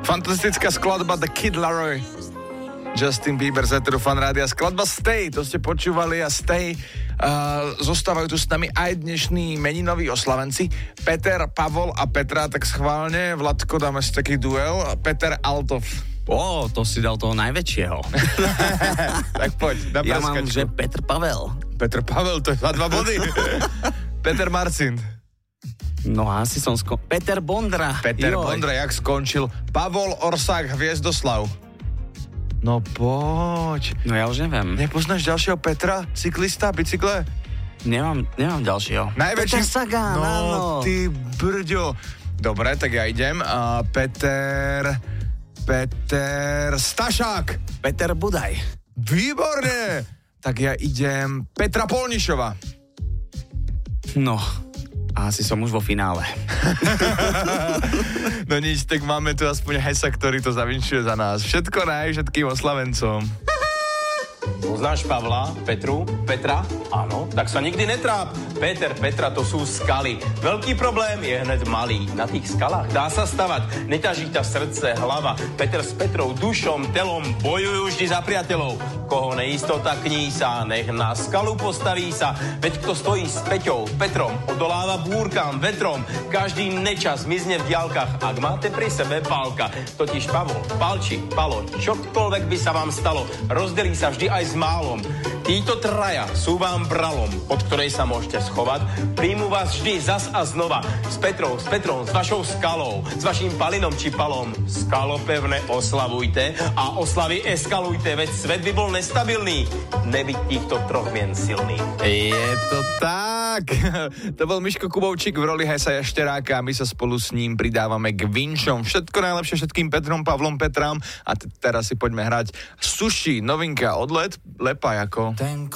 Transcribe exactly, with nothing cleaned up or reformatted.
Fantastická skladba The Kid Laroi. Justin Bieber z Eteru Fan Rádia. Skladba Stay, to ste počúvali a Stay. Uh, zostávajú tu s nami aj dnešní meninoví oslavenci. Peter, Pavol a Petra, tak schválne. Vladko, dáme si taký duel. Peter Altov. Ó, to si dal toho najväčšieho. Tak poď, na Ja mám, že Petr Pavel. Petr Pavel, to je za dva body. Peter Marcin. No asi som sko... Peter Bondra. Peter Joj. Bondra, jak skončil. Pavol Orsák Hviezdoslav. No poď. No ja už neviem. Nepoznáš ďalšieho Petra? Cyklista, bicykle? Nemám, nemám ďalšieho. Najväčší... Peter Sagan, no, áno. ty brďo. Dobre, tak ja idem. A Peter... Peter Stašák. Peter Budaj. Výborne. Tak ja idem Petra Polnišova. No, asi som už vo finále. No nič, tak máme tu aspoň Hesa, ktorý to zavinčuje za nás. Všetko naj, všetkým oslavencom. Poznáš Pavla, Petru, Petra? Áno, tak sa nikdy netráp. Peter, Petra, to sú skaly. Veľký problém je hned malý. Na tých skalách dá sa stavať. Neťaží ťa srdce, hlava. Peter s Petrou, dušom, telom bojujú vždy za priateľov. Koho neistota knísa, nech na skalu postaví sa. Veď kto stojí s Peťou, Petrom, odoláva búrkam, vetrom. Každý nečas mizne v diaľkach, ak máte pri sebe pálka. Totiž Pavol, Palči, Palo, čokoľvek by sa vám stalo, rozdelí sa vždy aj s málom. Títo traja sú vám bralom, pod ktorej sa môžete schovať. Príjmu vás vždy zas a znova. S Petrou, s Petrom, s vašou skalou, s vaším palinom či palom. Skalopevne oslavujte a oslavy eskalujte, veď svet by bol nestabilný. Nebyť týchto troch mien silný. Je to tak. To bol Miško Kubovčík v roli Hesa Jašteráka a my sa spolu s ním pridávame k vinšom. Všetko najlepšie všetkým Petrom, Pavlom, Petram a t- teraz si poďme hrať Sushi, novinka od Let, Lepajako. Ten